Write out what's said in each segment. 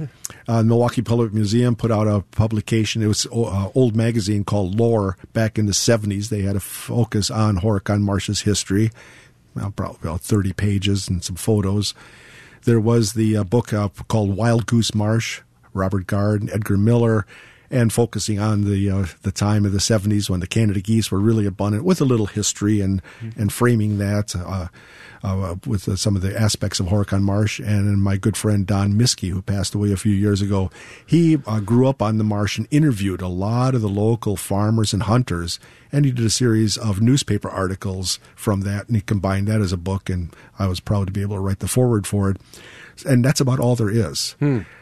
Milwaukee Public Museum put out a publication. It was an old magazine called Lore back in the 70s. They had a focus on Horicon Marsh's history, probably about 30 pages and some photos. There was the book called Wild Goose Marsh, Robert Gard and Edgar Miller, and focusing on the time of the 70s when the Canada geese were really abundant, with a little history and framing that with some of the aspects of Horicon Marsh. And my good friend Don Miskey, who passed away a few years ago, he grew up on the marsh and interviewed a lot of the local farmers and hunters, and he did a series of newspaper articles from that, and he combined that as a book, and I was proud to be able to write the foreword for it. And that's about all there is.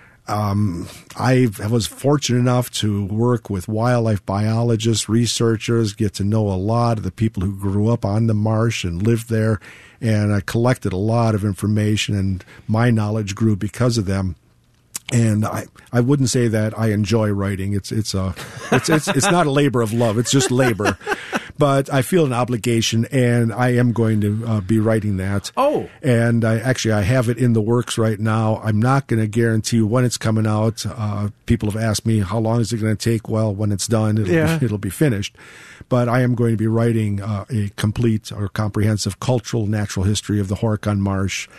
I was fortunate enough to work with wildlife biologists, researchers, get to know a lot of the people who grew up on the marsh and lived there, and I collected a lot of information, and my knowledge grew because of them. And I wouldn't say that I enjoy writing. It's not a labor of love. It's just labor. But I feel an obligation, and I am going to be writing that. Oh. And I have it in the works right now. I'm not going to guarantee when it's coming out. People have asked me, how long is it going to take? Well, when it's done, it'll be finished. But I am going to be writing a complete or comprehensive cultural natural history of the Horicon Marsh.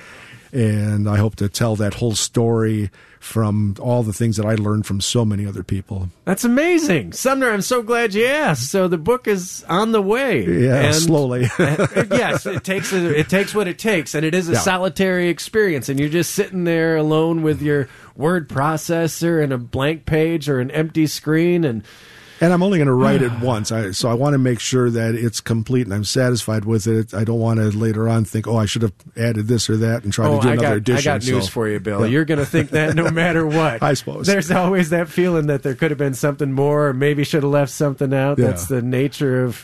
And I hope to tell that whole story from all the things that I learned from so many other people. That's amazing. Sumner, I'm so glad you asked. So the book is on the way. Yeah, and slowly. Yes, it takes what it takes, and it is a solitary experience, and you're just sitting there alone with your word processor and a blank page or an empty screen, and I'm only going to write it once, so I want to make sure that it's complete and I'm satisfied with it. I don't want to later on think, I should have added this or that and try to do another edition. I got news for you, Bill. Yeah. You're going to think that no matter what. I suppose. There's always that feeling that there could have been something more, or maybe should have left something out. Yeah. That's the nature of,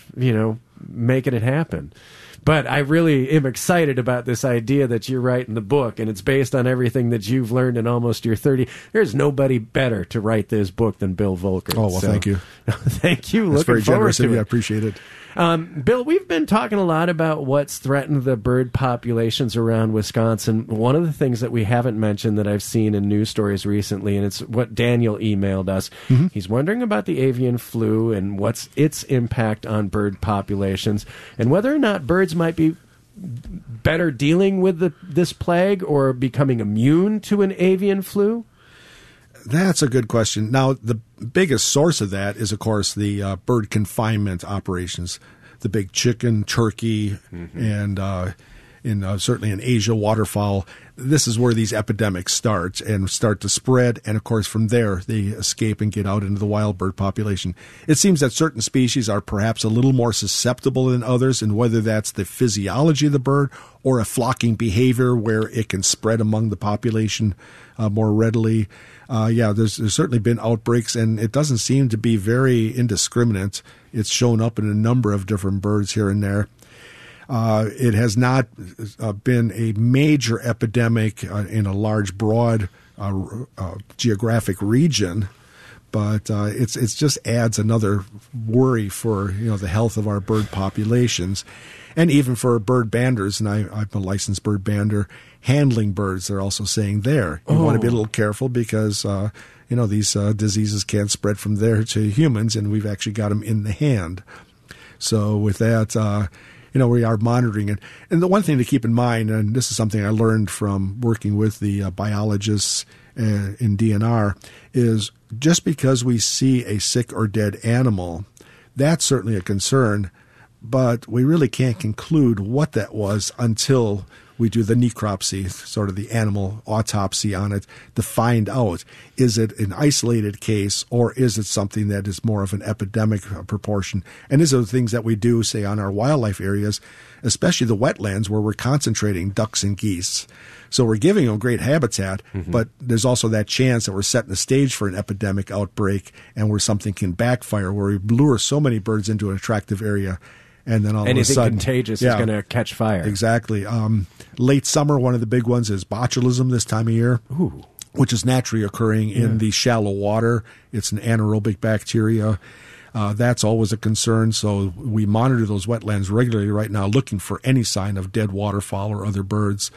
making it happen. But I really am excited about this idea that you're writing the book, and it's based on everything that you've learned in almost your 30. There's nobody better to write this book than Bill Volker. Oh, well, thank you. Thank you. That's very generous of you. I appreciate it. Bill, we've been talking a lot about what's threatened the bird populations around Wisconsin. One of the things that we haven't mentioned that I've seen in news stories recently, and it's what Daniel emailed us. Mm-hmm. He's wondering about the avian flu and what's its impact on bird populations, and whether or not birds might be better dealing with this plague or becoming immune to an avian flu. That's a good question. Now, the biggest source of that is, of course, the bird confinement operations, the big chicken, turkey, and certainly in Asia, waterfowl. This is where these epidemics start to spread, and of course from there they escape and get out into the wild bird population. It seems that certain species are perhaps a little more susceptible than others, and whether that's the physiology of the bird or a flocking behavior where it can spread among the population more readily. There's certainly been outbreaks, and it doesn't seem to be very indiscriminate. It's shown up in a number of different birds here and there. It has not been a major epidemic in a large, broad geographic region, but it's just adds another worry for the health of our bird populations, and even for bird banders. And I'm a licensed bird bander. Handling birds, they're also saying there. You want to be a little careful because these diseases can't spread from there to humans, and we've actually got them in the hand. So with that. We are monitoring it. And the one thing to keep in mind, and this is something I learned from working with the biologists in DNR, is just because we see a sick or dead animal, that's certainly a concern, but we really can't conclude what that was until we do the necropsy, sort of the animal autopsy on it, to find out, is it an isolated case or is it something that is more of an epidemic proportion? And these are the things that we do, say, on our wildlife areas, especially the wetlands where we're concentrating ducks and geese. So we're giving them great habitat, but there's also that chance that we're setting the stage for an epidemic outbreak and where something can backfire, where we lure so many birds into an attractive area. And then all anything of a sudden, contagious is going to catch fire. Exactly. Late summer, one of the big ones is botulism this time of year, which is naturally occurring in the shallow water. It's an anaerobic bacteria. That's always a concern. So we monitor those wetlands regularly right now, looking for any sign of dead waterfowl or other birds.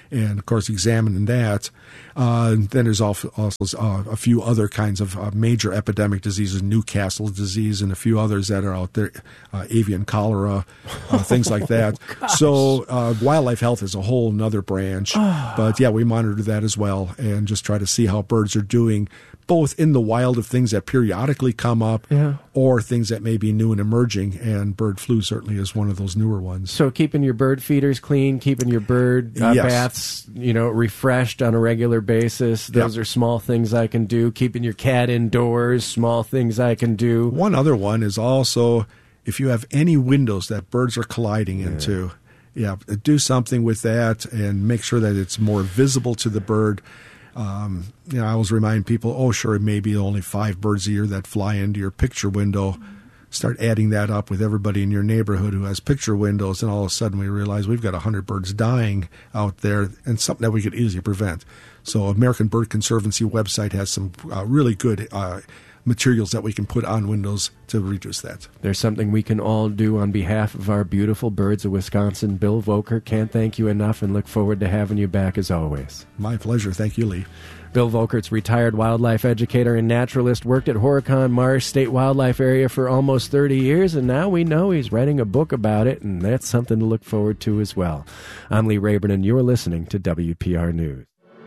and of course examining that. Then there's also a few other kinds of major epidemic diseases, Newcastle disease, and a few others that are out there, avian cholera, things like that. So wildlife health is a whole nother branch. But yeah, we monitor that as well and just try to see how birds are doing, both in the wild of things that periodically come up or things that may be new and emerging, and bird flu certainly is one of those newer ones. So keeping your bird feeders clean, keeping your bird baths, refreshed on a regular basis. Those are small things I can do. Keeping your cat indoors, small things I can do. One other one is also if you have any windows that birds are colliding into, do something with that and make sure that it's more visible to the bird. I always remind people, sure, it may be only 5 birds a year that fly into your picture window. Start adding that up with everybody in your neighborhood who has picture windows, and all of a sudden we realize we've got 100 birds dying out there, and something that we could easily prevent. So American Bird Conservancy website has some really good materials that we can put on windows to reduce that. There's something we can all do on behalf of our beautiful birds of Wisconsin. Bill Volker, can't thank you enough and look forward to having you back as always. My pleasure. Thank you, Lee. Bill Volkert's retired wildlife educator and naturalist, worked at Horicon Marsh State Wildlife Area for almost 30 years, and now we know he's writing a book about it, and that's something to look forward to as well. I'm Lee Rayburn, and you're listening to WPR News.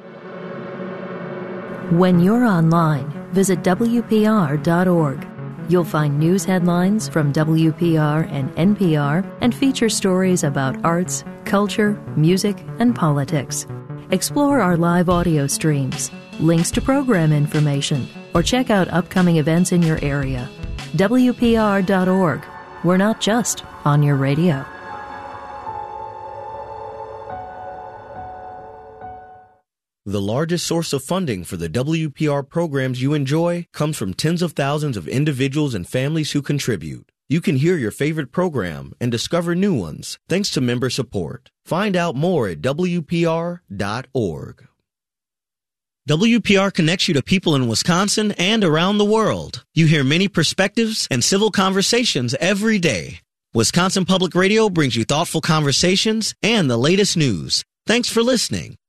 When you're online, visit WPR.org. You'll find news headlines from WPR and NPR and feature stories about arts, culture, music, and politics. Explore our live audio streams, links to program information, or check out upcoming events in your area. WPR.org. We're not just on your radio. The largest source of funding for the WPR programs you enjoy comes from tens of thousands of individuals and families who contribute. You can hear your favorite program and discover new ones thanks to member support. Find out more at WPR.org. WPR connects you to people in Wisconsin and around the world. You hear many perspectives and civil conversations every day. Wisconsin Public Radio brings you thoughtful conversations and the latest news. Thanks for listening.